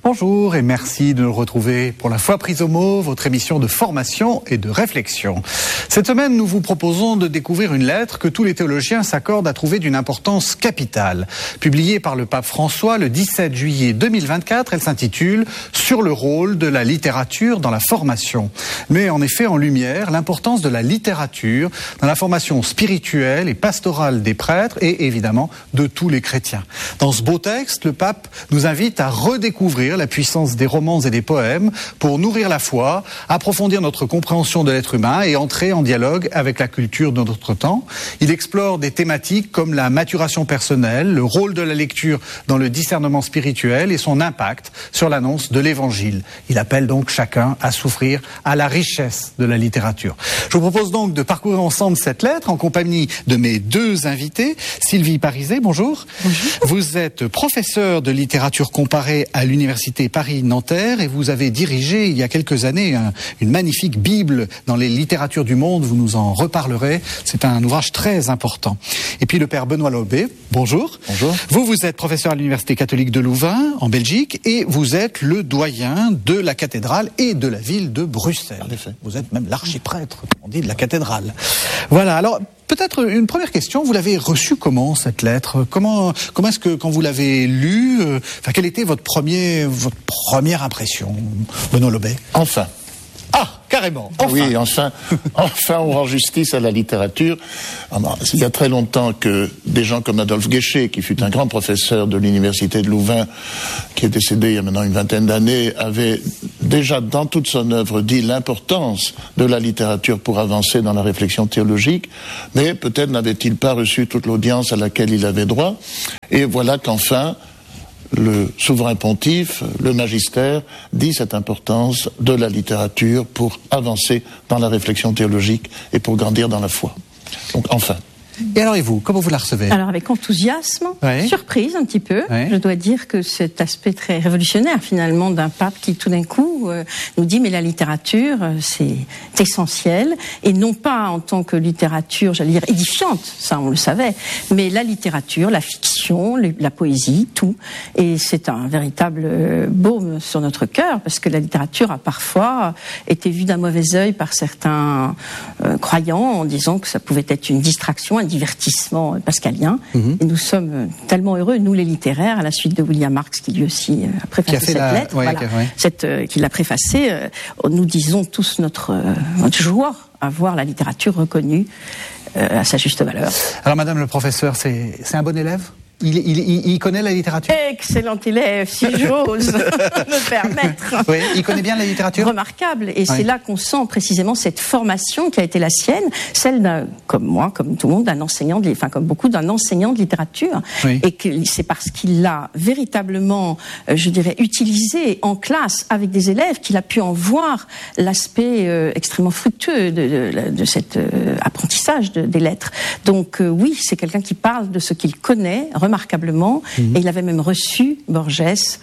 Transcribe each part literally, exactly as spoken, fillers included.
Bonjour et merci de nous retrouver pour La Foi prise au mot, votre émission de formation et de réflexion. Cette semaine, nous vous proposons de découvrir une lettre que tous les théologiens s'accordent à trouver d'une importance capitale. Publiée par le pape François le dix-sept juillet deux mille vingt-quatre, elle s'intitule « Sur le rôle de la littérature dans la formation ». Mais en effet en lumière l'importance de la littérature dans la formation spirituelle et pastorale des prêtres et évidemment de tous les chrétiens. Dans ce beau texte, le pape nous invite à redécouvrir la puissance des romans et des poèmes pour nourrir la foi, approfondir notre compréhension de l'être humain et entrer en dialogue avec la culture de notre temps. Il explore des thématiques comme la maturation personnelle, le rôle de la lecture dans le discernement spirituel et son impact sur l'annonce de l'Évangile. Il appelle donc chacun à s'ouvrir à la richesse de la littérature. Je vous propose donc de parcourir ensemble cette lettre en compagnie de mes deux invités. Sylvie Parizet, bonjour. Bonjour. Vous êtes professeure de littérature comparée à l'Université Paris-Nanterre et vous avez dirigé il y a quelques années un, une magnifique Bible dans les littératures du monde, vous nous en reparlerez, c'est un ouvrage très important. Et puis le père Benoît Lobé, bonjour. Bonjour. Vous, vous êtes professeur à l'Université catholique de Louvain, en Belgique, et vous êtes le doyen de la cathédrale et de la ville de Bruxelles. En effet. Vous êtes même l'archiprêtre, comme on dit, de la cathédrale. Voilà, alors peut-être une première question, vous l'avez reçue comment cette lettre? Comment comment est-ce que quand vous l'avez lue, euh, enfin quelle était votre premier votre première impression, Benoît Lobé? Enfin. Ah, carrément. Enfin. Oui, enfin, enfin, on rend justice à la littérature. Il y a très longtemps que des gens comme Adolphe Guéchet, qui fut un grand professeur de l'université de Louvain, qui est décédé il y a maintenant une vingtaine d'années, avait déjà dans toute son œuvre dit l'importance de la littérature pour avancer dans la réflexion théologique, mais peut-être n'avait-il pas reçu toute l'audience à laquelle il avait droit. Et voilà qu'enfin, le souverain pontife, le magistère, dit cette importance de la littérature pour avancer dans la réflexion théologique et pour grandir dans la foi. Donc enfin. Et alors et vous, comment vous la recevez? Alors avec enthousiasme, ouais. Surprise un petit peu. Ouais. Je dois dire que cet aspect très révolutionnaire finalement d'un pape qui tout d'un coup euh, nous dit mais la littérature euh, c'est essentiel, et non pas en tant que littérature, j'allais dire édifiante, ça on le savait, mais la littérature, la fiction, les, la poésie, tout. Et c'est un véritable euh, baume sur notre cœur parce que la littérature a parfois été vue d'un mauvais œil par certains euh, croyants en disant que ça pouvait être une distraction, un divertissement pascalien. Mmh. Et nous sommes tellement heureux, nous les littéraires, à la suite de William Marx, qui lui aussi a préfacé a cette la... lettre, ouais, voilà, ouais. cette, euh, qui l'a préfacée, euh, nous disons tous notre, euh, notre joie à voir la littérature reconnue euh, à sa juste valeur. Alors madame le professeur, c'est, c'est un bon élève ? Il, il, il, il connaît la littérature? Excellent élève, si j'ose me permettre. Oui, il connaît bien la littérature? Remarquable. Et oui. C'est là qu'on sent précisément cette formation qui a été la sienne, celle d'un, comme moi, comme tout le monde, d'un enseignant, de, enfin comme beaucoup, d'un enseignant de littérature. Oui. Et que c'est parce qu'il l'a véritablement, euh, je dirais, utilisé en classe avec des élèves qu'il a pu en voir l'aspect euh, extrêmement fructueux de, de, de cet euh, apprentissage de, des lettres. Donc euh, oui, c'est quelqu'un qui parle de ce qu'il connaît, remarquablement, mmh. et il avait même reçu Borges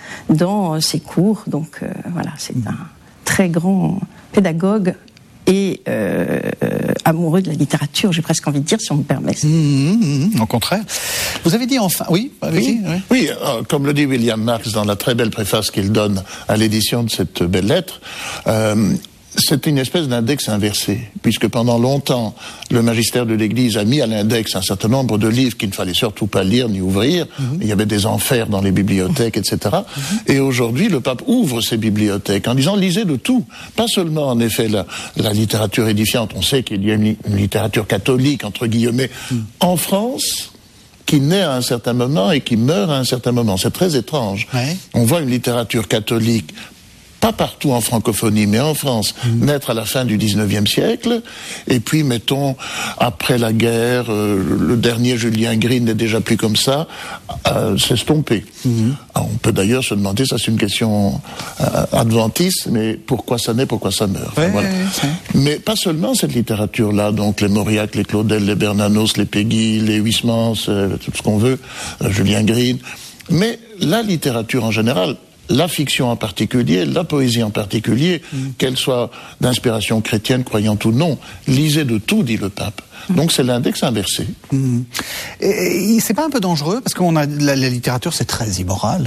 dans ses cours, donc euh, voilà, c'est mmh. un très grand pédagogue et euh, euh, amoureux de la littérature, j'ai presque envie de dire, si on me permet. Mmh, mmh, au contraire. Vous avez dit enfin, oui, oui, oui. oui euh, comme le dit William Marx dans la très belle préface qu'il donne à l'édition de cette belle lettre, euh, c'est une espèce d'index inversé, puisque pendant longtemps, le magistère de l'Église a mis à l'index un certain nombre de livres qu'il ne fallait surtout pas lire ni ouvrir. Mm-hmm. Il y avait des enfers dans les bibliothèques, et cetera. Mm-hmm. Et aujourd'hui, le pape ouvre ses bibliothèques en disant « lisez de tout ». Pas seulement, en effet, la, la littérature édifiante. On sait qu'il y a une, une littérature catholique, entre guillemets, mm. en France, qui naît à un certain moment et qui meurt à un certain moment. C'est très étrange. Ouais. On voit une littérature catholique pas partout en francophonie, mais en France, mmh. naître à la fin du dix-neuvième siècle, et puis, mettons, après la guerre, euh, le dernier Julien Green n'est déjà plus comme ça, euh, s'estomper. Mmh. Alors, on peut d'ailleurs se demander, ça c'est une question euh, adventiste, mais pourquoi ça naît, pourquoi ça meurt. Ouais, enfin, voilà. ouais, ouais. Mais pas seulement cette littérature-là, donc les Mauriac, les Claudel, les Bernanos, les Péguy, les Huysmans, euh, tout ce qu'on veut, euh, Julien Green, mais la littérature en général, la fiction en particulier, la poésie en particulier, mmh. qu'elle soit d'inspiration chrétienne, croyante ou non, lisez de tout, dit le pape. Mmh. Donc c'est l'index inversé. Mmh. Et, et c'est pas un peu dangereux, parce que on a, la, la littérature c'est très immoral.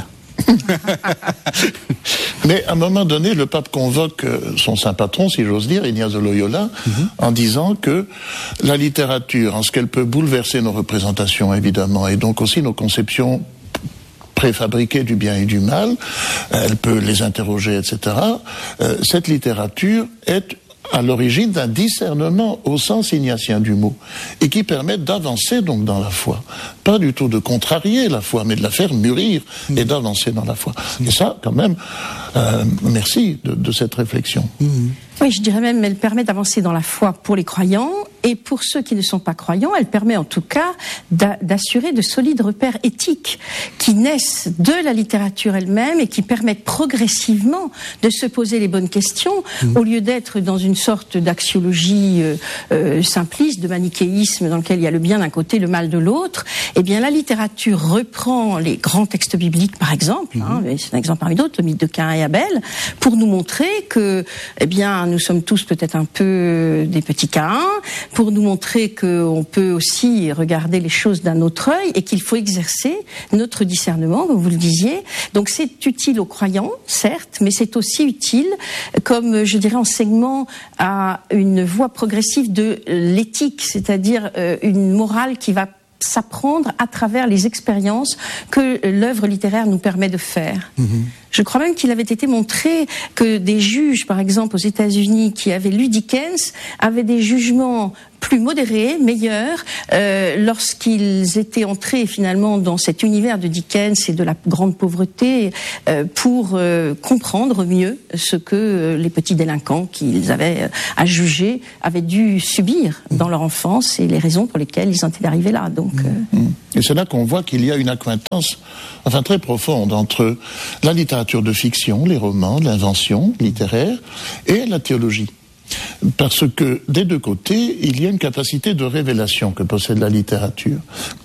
Mais à un moment donné, le pape convoque son saint patron, si j'ose dire, Ignace de Loyola, mm-hmm. en disant que la littérature, en ce qu'elle peut bouleverser nos représentations, évidemment, et donc aussi nos conceptions préfabriquées du bien et du mal, elle peut les interroger, et cetera. Euh, cette littérature est à l'origine d'un discernement au sens ignatien du mot, et qui permet d'avancer donc dans la foi. Pas du tout de contrarier la foi, mais de la faire mûrir mmh. et d'avancer dans la foi. Mmh. Et ça, quand même, euh, merci de, de cette réflexion. Mmh. Oui, je dirais même, elle permet d'avancer dans la foi pour les croyants, et pour ceux qui ne sont pas croyants, elle permet en tout cas d'a- d'assurer de solides repères éthiques qui naissent de la littérature elle-même et qui permettent progressivement de se poser les bonnes questions, mmh. au lieu d'être dans une sorte d'axiologie euh, euh, simpliste, de manichéisme dans lequel il y a le bien d'un côté, le mal de l'autre. Eh bien, la littérature reprend les grands textes bibliques, par exemple, mmh. hein, c'est un exemple parmi d'autres, le mythe de Caïn et Abel, pour nous montrer que, eh bien, nous sommes tous peut-être un peu des petits Caïns, pour nous montrer qu'on peut aussi regarder les choses d'un autre œil et qu'il faut exercer notre discernement, comme vous le disiez. Donc c'est utile aux croyants, certes, mais c'est aussi utile comme, je dirais, enseignement à une voie progressive de l'éthique, c'est-à-dire euh, une morale qui va s'apprendre à travers les expériences que l'œuvre littéraire nous permet de faire. Mmh. Je crois même qu'il avait été montré que des juges, par exemple aux États-Unis, qui avaient lu Dickens, avaient des jugements plus modérés, meilleurs, euh, lorsqu'ils étaient entrés finalement dans cet univers de Dickens et de la grande pauvreté, euh, pour euh, comprendre mieux ce que euh, les petits délinquants qu'ils avaient euh, à juger avaient dû subir dans leur enfance et les raisons pour lesquelles ils en étaient arrivés là. Donc, euh... Et c'est là qu'on voit qu'il y a une accointance, enfin très profonde, entre la littérature de fiction, les romans, l'invention littéraire, et la théologie. Parce que des deux côtés, il y a une capacité de révélation que possède la littérature.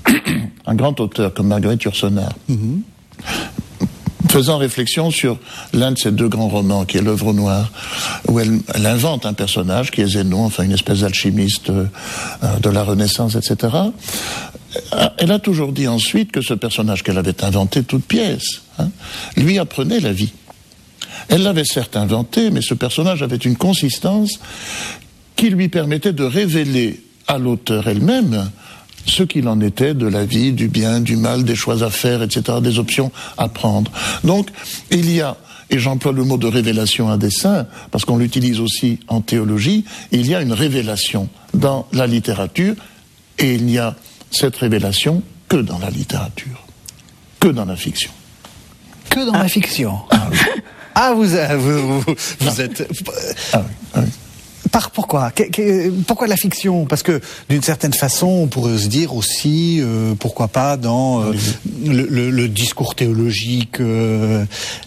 Un grand auteur comme Marguerite Yourcenar, mm-hmm. faisant réflexion sur l'un de ses deux grands romans, qui est L'œuvre noire, où elle, elle invente un personnage qui est Zénon, enfin une espèce d'alchimiste euh, de la Renaissance, et cetera. Elle a toujours dit ensuite que ce personnage qu'elle avait inventé toute pièce, hein, lui apprenait la vie. Elle l'avait certes inventé, mais ce personnage avait une consistance qui lui permettait de révéler à l'auteur elle-même ce qu'il en était de la vie, du bien, du mal, des choix à faire, et cetera, des options à prendre. Donc, il y a, et j'emploie le mot de révélation à dessein, parce qu'on l'utilise aussi en théologie, il y a une révélation dans la littérature, et il n'y a cette révélation que dans la littérature, que dans la fiction. Que dans ah. la fiction ah, oui. Ah, vous, vous, vous, vous êtes... Ah oui, ah oui. Par, pourquoi que, que, Pourquoi la fiction? Parce que, d'une certaine façon, on pourrait se dire aussi, euh, pourquoi pas, dans euh, le, le, le discours théologique, euh,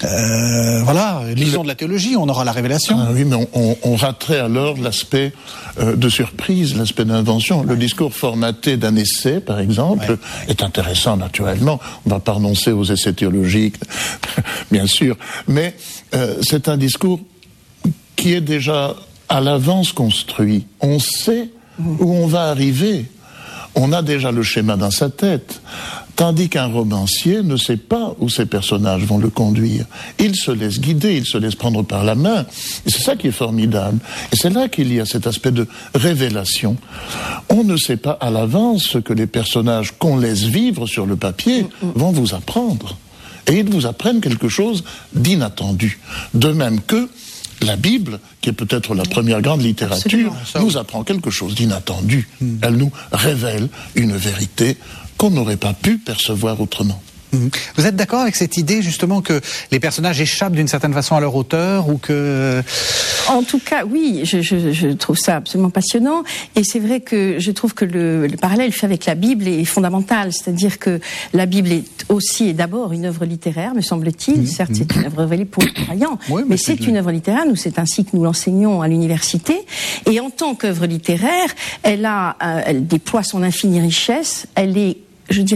euh, voilà, lisons de la théologie, on aura la révélation. Ah oui, mais on, on, on raterait alors l'aspect euh, de surprise, l'aspect d'invention. Ouais. Le discours formaté d'un essai, par exemple, ouais. est intéressant, naturellement. On ne va pas renoncer aux essais théologiques, bien sûr, mais euh, c'est un discours qui est déjà à l'avance construit. On sait où on va arriver. On a déjà le schéma dans sa tête. Tandis qu'un romancier ne sait pas où ses personnages vont le conduire. Il se laisse guider, il se laisse prendre par la main. Et c'est ça qui est formidable. Et c'est là qu'il y a cet aspect de révélation. On ne sait pas à l'avance ce que les personnages qu'on laisse vivre sur le papier vont vous apprendre. Et ils vous apprennent quelque chose d'inattendu. De même que la Bible, qui est peut-être la première grande littérature, nous apprend quelque chose d'inattendu. Mmh. Elle nous révèle une vérité qu'on n'aurait pas pu percevoir autrement. Mmh. Vous êtes d'accord avec cette idée, justement, que les personnages échappent d'une certaine façon à leur auteur, ou que... En tout cas, oui, je, je, je trouve ça absolument passionnant. Et c'est vrai que je trouve que le, le parallèle fait avec la Bible est fondamental. C'est-à-dire que la Bible est aussi et d'abord une œuvre littéraire, me semble-t-il. Mmh. Certes, c'est une œuvre révélée pour les croyants, oui, mais, mais c'est, c'est une œuvre littéraire. Nous, c'est ainsi que nous l'enseignons à l'université. Et en tant qu'œuvre littéraire, elle a, euh, elle déploie son infinie richesse. Elle est, je dirais,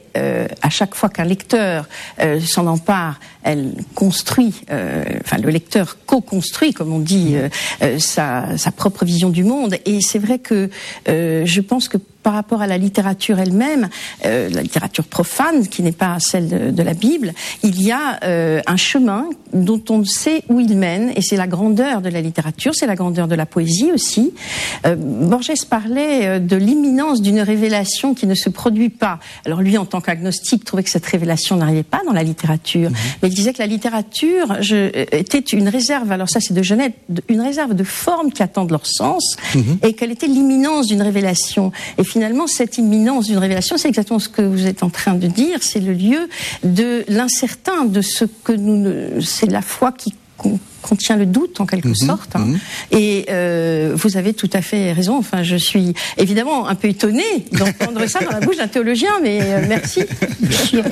euh, à chaque fois qu'un lecteur euh, s'en empare, elle construit, euh, enfin le lecteur co-construit, comme on dit, euh, euh, sa, sa propre vision du monde. Et c'est vrai que euh, je pense que par rapport à la littérature elle-même, euh, la littérature profane, qui n'est pas celle de, de la Bible, il y a euh, un chemin dont on sait où il mène, et c'est la grandeur de la littérature, c'est la grandeur de la poésie aussi. Euh, Borges parlait euh, de l'imminence d'une révélation qui ne se produit pas. Alors lui, en tant qu'agnostique, trouvait que cette révélation n'arrivait pas dans la littérature, mmh. mais il disait que la littérature je, était une réserve, alors ça c'est de Genève, une réserve de formes qui attendent leur sens, mmh. et qu'elle était l'imminence d'une révélation. Et finalement, cette imminence d'une révélation, c'est exactement ce que vous êtes en train de dire, c'est le lieu de l'incertain, de ce que nous... Ne, c'est la foi qui contient le doute, en quelque mmh, sorte. Hein. Mmh. Et euh, vous avez tout à fait raison. Enfin, je suis évidemment un peu étonnée d'entendre ça dans la bouche d'un théologien, mais euh, merci. Bien sûr.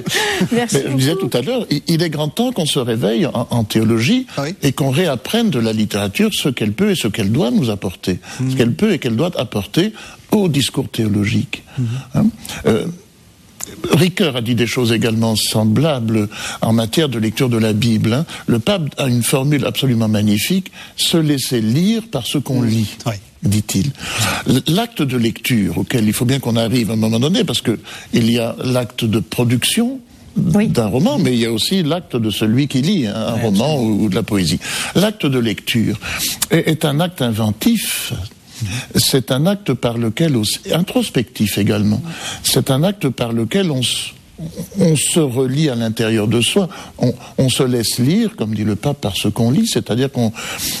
Merci mais je disais tout à l'heure, il est grand temps qu'on se réveille en, en théologie ah oui. et qu'on réapprenne de la littérature ce qu'elle peut et ce qu'elle doit nous apporter. Mmh. Ce qu'elle peut et qu'elle doit apporter au discours théologique. Mmh. Hein euh, Ricoeur a dit des choses également semblables en matière de lecture de la Bible. Hein. Le pape a une formule absolument magnifique, se laisser lire par ce qu'on lit. Oui. Dit-il. L'acte de lecture auquel il faut bien qu'on arrive à un moment donné, parce que il y a l'acte de production oui. d'un roman, mais il y a aussi l'acte de celui qui lit hein, un oui, roman ou, ou de la poésie. L'acte de lecture est, est un acte inventif. C'est un acte par lequel, aussi, introspectif également, c'est un acte par lequel on se, on se relie à l'intérieur de soi, on, on se laisse lire, comme dit le pape, par ce qu'on lit, c'est-à-dire qu'on,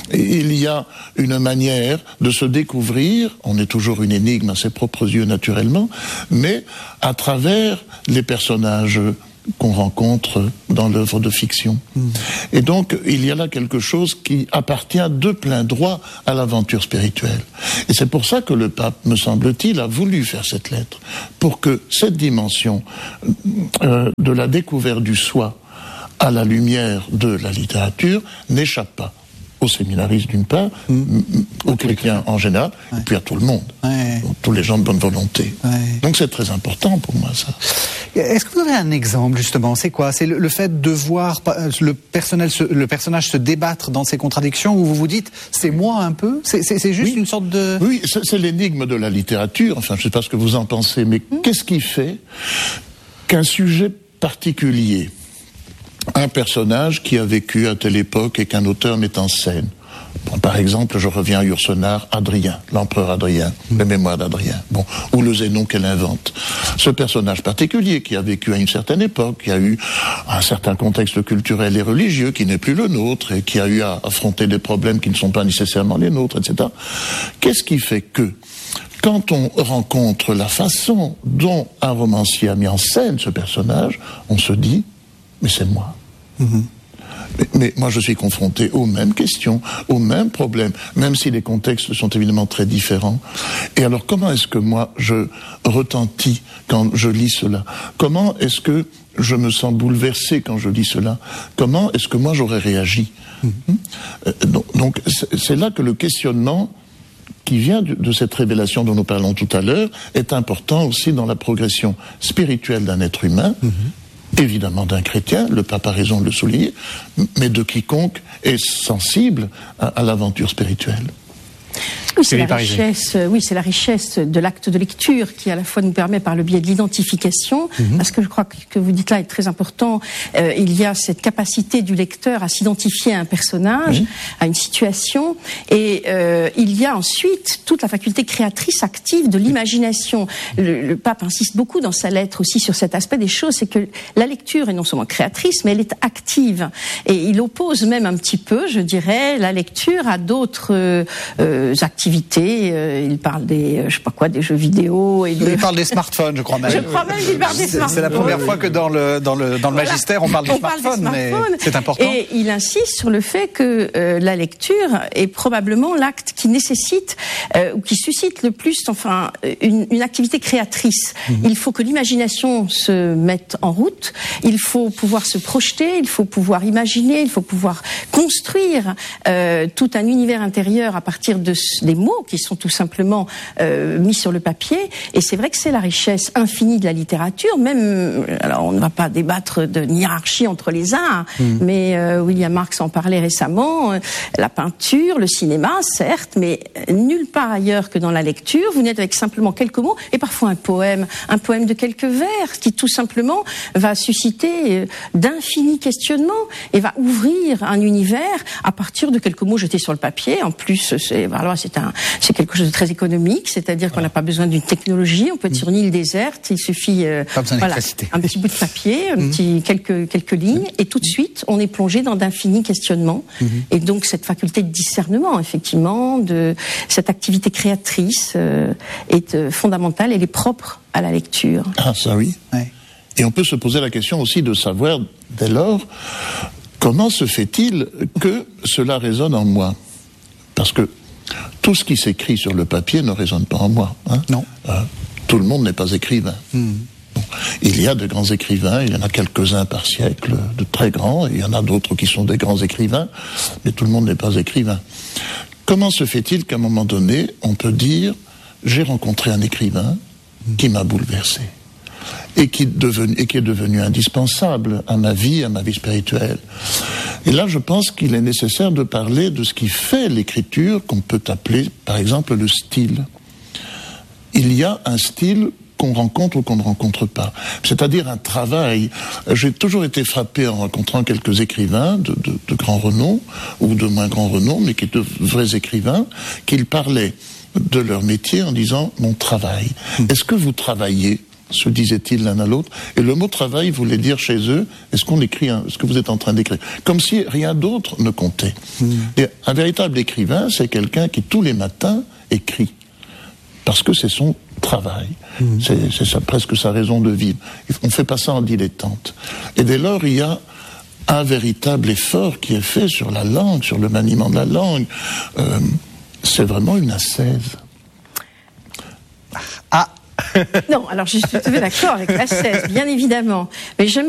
il y a une manière de se découvrir, on est toujours une énigme à ses propres yeux naturellement, mais à travers les personnages qu'on rencontre dans l'œuvre de fiction. Mmh. Et donc, il y a là quelque chose qui appartient de plein droit à l'aventure spirituelle. Et c'est pour ça que le pape, me semble-t-il, a voulu faire cette lettre, pour que cette dimension euh, de la découverte du soi à la lumière de la littérature n'échappe pas aux séminaristes d'une part, mmh. aux chrétiens en général, ouais. et puis à tout le monde, ouais. tous les gens de bonne volonté. Ouais. Donc c'est très important pour moi ça. Est-ce que vous avez un exemple justement? C'est quoi? C'est le, le fait de voir le personnage, se, le personnage se débattre dans ses contradictions, où vous vous dites c'est moi un peu? C'est, c'est, c'est juste oui. une sorte de... Oui, c'est, c'est l'énigme de la littérature, enfin je ne sais pas ce que vous en pensez, mais mmh. qu'est-ce qui fait qu'un sujet particulier, un personnage qui a vécu à telle époque et qu'un auteur met en scène. Bon, par exemple, je reviens à Yourcenar, Adrien, l'empereur Adrien, mmh. les mémoires d'Adrien, bon, ou le Zénon qu'elle invente. Ce personnage particulier qui a vécu à une certaine époque, qui a eu un certain contexte culturel et religieux qui n'est plus le nôtre et qui a eu à affronter des problèmes qui ne sont pas nécessairement les nôtres, et cetera. Qu'est-ce qui fait que quand on rencontre la façon dont un romancier a mis en scène ce personnage, on se dit mais c'est moi. Mmh. Mais, mais moi, je suis confronté aux mêmes questions, aux mêmes problèmes, même si les contextes sont évidemment très différents. Et alors, comment est-ce que moi, je retentis quand je lis cela? Comment est-ce que je me sens bouleversé quand je lis cela? Comment est-ce que moi, j'aurais réagi? Mmh. euh, donc, donc, c'est, c'est là que le questionnement qui vient de, de cette révélation dont nous parlons tout à l'heure est important aussi dans la progression spirituelle d'un être humain. Mmh. Évidemment d'un chrétien, le pape a raison de le souligner, mais de quiconque est sensible à, à l'aventure spirituelle. Oui, c'est la richesse, oui, c'est la richesse de l'acte de lecture qui à la fois nous permet par le biais de l'identification, mmh. parce que je crois que ce que vous dites là est très important, euh, il y a cette capacité du lecteur à s'identifier à un personnage, mmh. à une situation, et euh, il y a ensuite toute la faculté créatrice active de l'imagination. Le, le pape insiste beaucoup dans sa lettre aussi sur cet aspect des choses, c'est que la lecture est non seulement créatrice, mais elle est active. Et il oppose même un petit peu, je dirais, la lecture à d'autres euh, euh, activités. Euh, il parle des, euh, je sais pas quoi, des jeux vidéo. Et de... Il parle des smartphones, je crois même. Je crois même qu'il parle des smartphones. C'est la première fois que dans le dans le dans le voilà. magistère on parle des on smartphones, parle des smartphones, mais c'est important. Et il insiste sur le fait que euh, la lecture est probablement l'acte qui nécessite euh, ou qui suscite le plus, enfin, une, une activité créatrice. Mm-hmm. Il faut que l'imagination se mette en route. Il faut pouvoir se projeter. Il faut pouvoir imaginer. Il faut pouvoir construire euh, tout un univers intérieur à partir de des mots qui sont tout simplement euh, mis sur le papier. Et c'est vrai que c'est la richesse infinie de la littérature. Même, alors on ne va pas débattre de hiérarchie entre les arts, mmh. mais euh, William Marx en parlait récemment. Euh, la peinture, le cinéma, certes, mais nulle part ailleurs que dans la lecture. Vous n'êtes avec simplement quelques mots et parfois un poème, un poème de quelques vers qui tout simplement va susciter d'infinis questionnements et va ouvrir un univers à partir de quelques mots jetés sur le papier. En plus, c'est, alors c'est un, c'est quelque chose de très économique, c'est-à-dire qu'on n'a pas besoin d'une technologie. On peut être sur une île déserte, il suffit euh, voilà, un petit bout de papier, un petit, quelques, quelques lignes, et tout de suite, on est plongé dans d'infinis questionnements. Mm-hmm. Et donc, cette faculté de discernement, effectivement, de cette activité créatrice euh, est euh, fondamentale. Elle est propre à la lecture. Ah, ça oui. Ouais. Et on peut se poser la question aussi de savoir, dès lors, comment se fait-il que cela résonne en moi ? Parce que tout ce qui s'écrit sur le papier ne résonne pas en moi. Hein ? Non. Euh, tout le monde n'est pas écrivain. Mm. Bon. Il y a de grands écrivains, il y en a quelques-uns par siècle, de très grands, et il y en a d'autres qui sont des grands écrivains, mais tout le monde n'est pas écrivain. Comment se fait-il qu'à un moment donné, on peut dire « j'ai rencontré un écrivain qui m'a bouleversé » et qui, devenu, et qui est devenu indispensable à ma vie, à ma vie spirituelle. Et là, je pense qu'il est nécessaire de parler de ce qui fait l'écriture, qu'on peut appeler, par exemple, le style. Il y a un style qu'on rencontre ou qu'on ne rencontre pas. C'est-à-dire un travail. J'ai toujours été frappé en rencontrant quelques écrivains de, de, de grand renom, ou de moins grand renom, mais qui étaient de vrais écrivains, qu'ils parlaient de leur métier en disant « mon travail ». Est-ce que vous travaillez ? Se disaient-ils l'un à l'autre. Et le mot travail voulait dire chez eux, est-ce qu'on écrit, un, est-ce que vous êtes en train d'écrire ? Comme si rien d'autre ne comptait. Mmh. Et un véritable écrivain, c'est quelqu'un qui tous les matins écrit. Parce que c'est son travail. Mmh. C'est, c'est ça, presque sa raison de vivre. On ne fait pas ça en dilettante. Et dès lors, il y a un véritable effort qui est fait sur la langue, sur le maniement de la langue. Euh, c'est vraiment une ascèse. Ah Non, alors je suis tout à fait d'accord avec l'ascèse, bien évidemment. Mais j'aimerais